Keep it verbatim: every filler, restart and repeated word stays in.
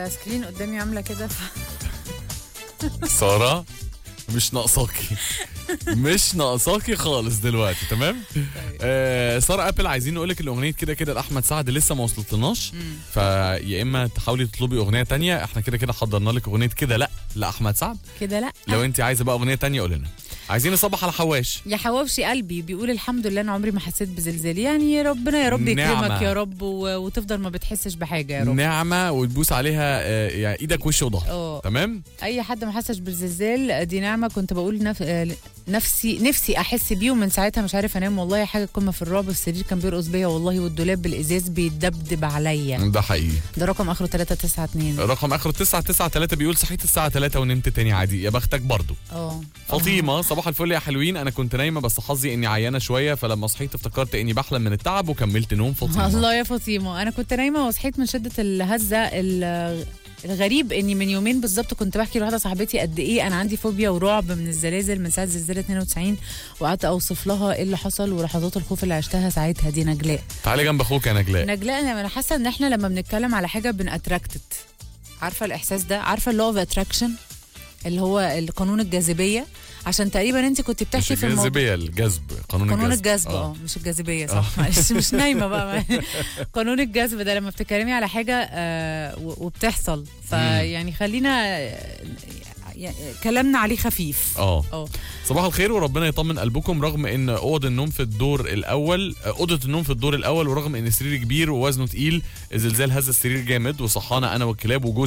السكرين قدامي عامله كده ف... ساره مش ناقصاكي مش ناقصاكي خالص دلوقتي. تمام. آه ساره ابل عايزين نقول لك الاغنيه كده كده لاحمد سعد لسه ما وصلتلناش، فيا اما تحاولي تطلبي اغنيه تانية، احنا كده كده حضرنا لك اغنيه كده لا لاحمد سعد. كده لا لو انت عايزه بقى اغنيه تانية قولي لنا. عايزين نصبح على حواش. يا حواوشي قلبي بيقول الحمد لله انا عمري ما حسيت بزلزال، يعني يا ربنا يا رب يكرمك يا رب و... وتفضل ما بتحسش بحاجه يا رب. نعمه وتبوس عليها آه يعني ايدك وش وظهر. تمام. اي حد ما حسش بالزلزال دي نعمه. كنت بقول نف... نفسي نفسي احس بيه ومن ساعتها مش عارف انام والله. حاجه قمه في الرعب. السرير كان بيرقص بيا والله والدولاب بالازاز بيدبدب عليا. ده حقيقي. ده رقم اخره ثلاثة تسعة اتنين. رقم اخره تسعة تسعة ثلاثة بيقول صحيت الساعه ثلاثة ونمت تاني عادي. يا بختك برضو. اه فاطمه صباح الفل يا حلوين. انا كنت نايمه بس حظي اني عيانه شويه، فلما صحيت افتكرت اني بحلم من التعب وكملت نوم. فاطمه الله يا فاطمه. انا كنت نايمه وصحيت من شده الهزه. الغريب اني من يومين بالظبط كنت بحكي لواحده صاحبتي قد ايه انا عندي فوبيا ورعب من الزلازل من ساعه زلزال اتنين وتسعين، وقعدت اوصف لها ايه اللي حصل ولحظات الخوف اللي عشتها ساعتها. دي نجلاء. تعالي جنب اخوك يا نجلاء. نجلاء انا حاسه ان احنا لما بنتكلم على حاجه بنأتراكتد. عارفه الاحساس ده؟ عارفه اللي هو اتراكشن اللي هو قانون الجاذبيه؟ عشان تقريبا انت كنت بتحكي في الموضوع. الجاذبيه الجذب قانون, قانون الجذب الجذب اه مش الجاذبيه صح. معلش مش نايمه بقى. قانون الجذب ده لما بتتكلمي على حاجه آه وبتحصل، فيعني خلينا يعني كلامنا عليه خفيف. اه اه صباح الخير وربنا يطمن قلبكم. رغم ان اوضه النوم في الدور الاول اوضه النوم في الدور الاول ورغم ان السرير كبير ووزنه تقيل، الزلزال هز السرير جامد وصحانا انا والكلاب وجوزي